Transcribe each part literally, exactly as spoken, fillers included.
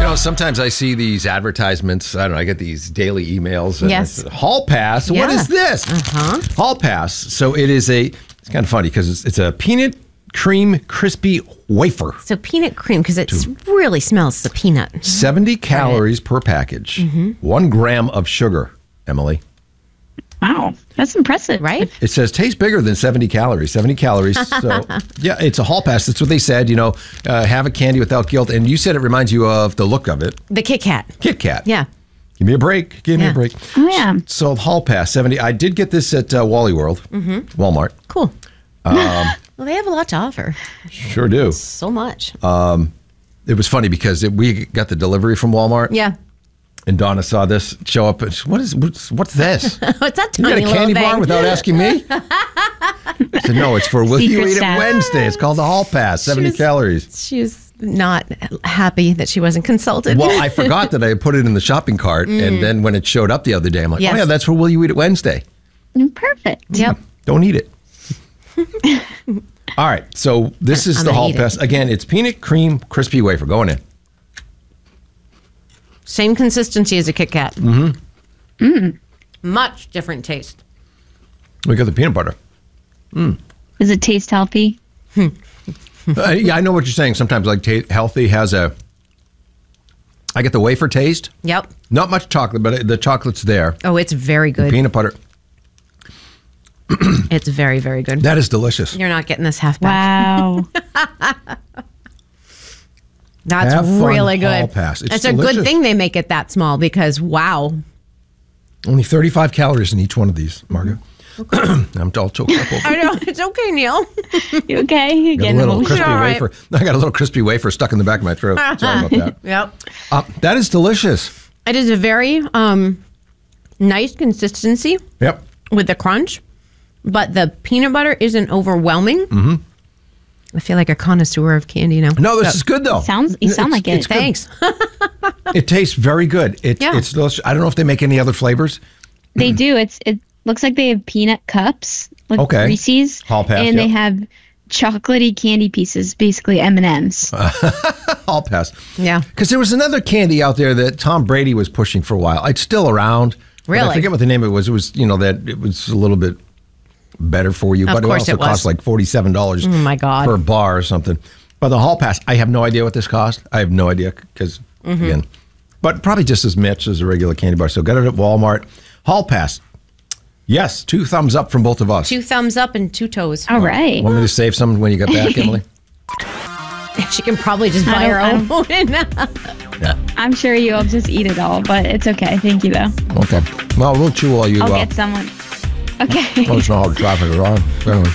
know, sometimes I see these advertisements. I don't know. I get these daily emails. And Yes. it's, Hall Pass. Yeah. What is this? Uh-huh. Hall Pass. So it is a, it's kind of funny because it's, it's a peanut cream crispy wafer. So peanut cream, because it really smells the peanut. seventy calories per package. Mm-hmm. One gram of sugar, Emily. Wow, that's impressive. Right? It says tastes bigger than seventy calories. seventy calories. So, yeah, it's a Hall Pass. That's what they said. You know, uh, have a candy without guilt. And you said it reminds you of the look of it. The Kit Kat. Kit Kat. Yeah. Give me a break. Give me Yeah. a break. Oh, yeah. So Hall Pass, seventy. I did get this at uh, Wally World, Mm-hmm. Walmart. Cool. Um, Well, they have a lot to offer. Sure do. So much. It was funny because it, we got the delivery from Walmart. Yeah. And Donna saw this show up. And she, what is what's, what's this? What's that You got tiny a little candy thing? bar without asking me? I said, no, it's for Will You Secret Eat It stash. Wednesday. It's called the Hall Pass, seventy was- calories. She was not happy that she wasn't consulted. Well, I forgot that I had put it in the shopping cart. And then when it showed up the other day, I'm like, Yes. oh, yeah, that's for Will You Eat It Wednesday. Perfect. Yep. Don't eat it. All right. So this is I'm the gonna Hall eat it. Pass. Again, it's peanut cream crispy wafer. Going in. Same consistency as a Kit Kat. Mm-hmm. Mm. Much different taste. We got the peanut butter. Does it taste healthy? Uh, yeah, I know what you're saying. Sometimes like ta- healthy has a. I get the wafer taste. Yep. Not much chocolate, but the chocolate's there. Oh, it's very good. Peanut butter. It's very, very good. That is delicious. You're not getting this half back. Wow. That's Have fun, really good. Hall Pass. It's a delicious. good thing they make it that small because, wow. Only thirty-five calories in each one of these, Margo. I'm all choked up over. I know. It's okay, Neil. You okay? You're Got a getting little emotional. crispy All right. wafer. I got a little crispy wafer stuck in the back of my throat. Sorry about that. Yep. Uh, that is delicious. It is a very um, nice consistency Yep. with the crunch, but the peanut butter isn't overwhelming. Mm-hmm. I feel like a connoisseur of candy now. No, this is good though. Sounds- you sound It's- like it. it's good. Thanks. It tastes very good. It, Yeah. It's delicious. I don't know if they make any other flavors. They do. It's it looks like they have peanut cups, like Okay. Reese's, Hall Pass, and they yep. have chocolatey candy pieces, basically M and M's. I'll pass. Yeah. Because there was another candy out there that Tom Brady was pushing for a while. It's still around. but Really? I forget what the name of it was. It was, you know, that it was a little bit better for you. Of but course it also it was. cost like forty-seven dollars Oh, my God. per bar or something. But the Hall Pass, I have no idea what this cost. I have no idea because, Mm-hmm. again, but probably just as much as a regular candy bar. So get it at Walmart. Hall Pass. Yes, two thumbs up from both of us. Two thumbs up and two toes. All right. Want me to save some when you get back, Emily? She can probably just I buy her don't- own. I'm sure you'll just eat it all, but it's okay. Thank you, though. Okay. Well, we'll chew while you I'll uh, get someone. Okay. let us know how the traffic is on. Anyway,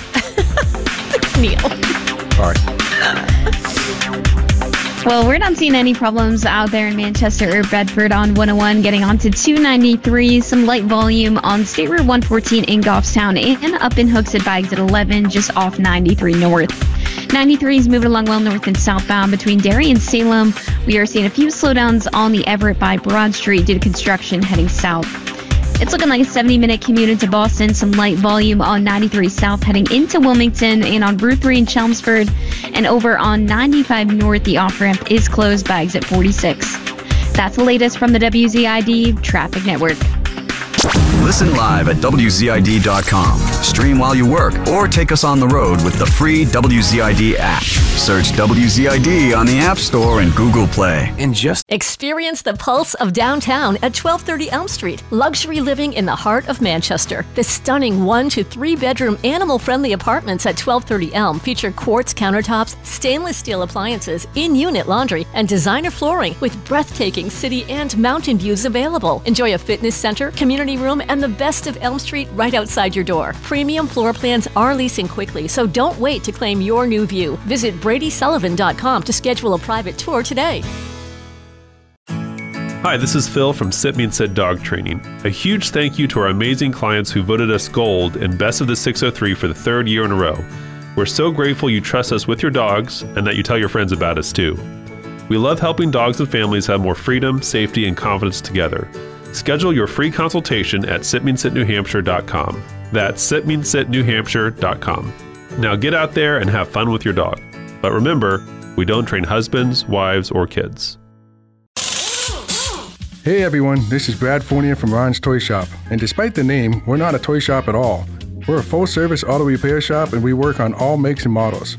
Neil. all right. Well, we're not seeing any problems out there in Manchester or Bedford on one oh one, getting on to two ninety-three. Some light volume on State Route one fourteen in Goffstown and up in Hooksett Bags at eleven, just off ninety-three North. ninety-three is moving along well north and southbound between Derry and Salem. We are seeing a few slowdowns on the Everett by Broad Street due to construction heading south. It's looking like a seventy-minute commute into Boston. Some light volume on ninety-three South heading into Wilmington and on Route three in Chelmsford. And over on ninety-five North, the off-ramp is closed by exit forty-six. That's the latest from the W Z I D Traffic Network. Listen live at W Z I D dot com. Stream while you work or take us on the road with the free W Z I D app. Search W Z I D on the App Store and Google Play. And just Experience the pulse of downtown at twelve thirty Elm Street. Luxury living in the heart of Manchester. The stunning one to three bedroom animal friendly apartments at twelve thirty Elm feature quartz countertops, stainless steel appliances, in-unit laundry, and designer flooring with breathtaking city and mountain views available. Enjoy a fitness center, community room, and the best of Elm Street right outside your door. Premium floor plans are leasing quickly, so don't wait to claim your new view. Visit Brady Sullivan dot com to schedule a private tour today. Hi, this is Phil from Sit Me and Sit Dog Training. A huge thank you to our amazing clients who voted us gold in Best of the six oh three for the third year in a row. We're so grateful you trust us with your dogs and that you tell your friends about us too. We love helping dogs and families have more freedom, safety, and confidence together. Schedule your free consultation at sit me and sit new hampshire dot com. That's sit me and sit new hampshire dot com. Now get out there and have fun with your dog. But remember, we don't train husbands, wives, or kids. Hey everyone, this is Brad Fournier from Ron's Toy Shop. And despite the name, we're not a toy shop at all. We're a full-service auto repair shop and we work on all makes and models.